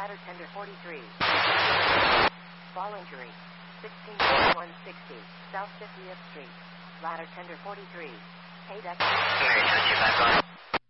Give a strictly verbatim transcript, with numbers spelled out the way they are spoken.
ladder tender forty-three. Fall injury, sixteen one sixty, South fiftieth Street, ladder tender forty-three. Paid extra.